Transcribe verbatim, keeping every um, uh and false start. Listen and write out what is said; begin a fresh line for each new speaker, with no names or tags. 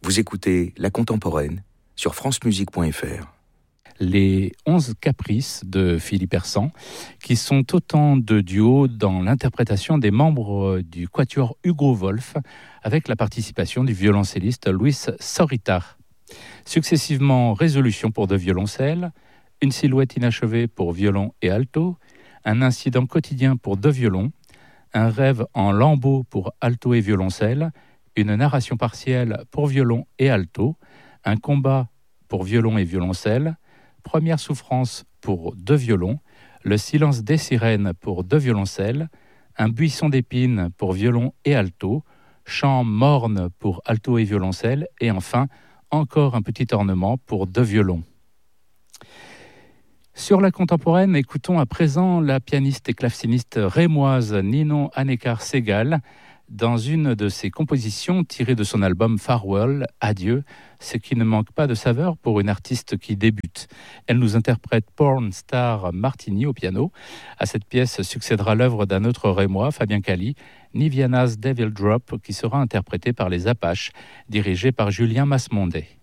Vous écoutez La Contemporaine sur francemusique point f r.
Les onze caprices de Philippe Hersant, qui sont autant de duos dans l'interprétation des membres du quatuor Hugo Wolf, avec la participation du violoncelliste Luis Sorita. Successivement, Résolution pour deux violoncelles, Une silhouette inachevée pour violon et alto, Un incident quotidien pour deux violons, Un rêve en lambeaux pour alto et violoncelle, Une narration partielle pour violon et alto, Un combat pour violon et violoncelle, Première souffrance pour deux violons, Le silence des sirènes pour deux violoncelles, Un buisson d'épines pour violon et alto, Chant morne pour alto et violoncelle, et enfin, encore un petit ornement pour deux violons. Sur la contemporaine, écoutons à présent la pianiste et claveciniste rémoise Ninon Anekar-Segal dans une de ses compositions tirées de son album Farewell, Adieu, ce qui ne manque pas de saveur pour une artiste qui débute. Elle nous interprète Porn Star Martini au piano. À cette pièce succédera l'œuvre d'un autre rémois, Fabien Cali, Niviana's Devil Drop, qui sera interprété par les Apaches, dirigé par Julien Masmondet.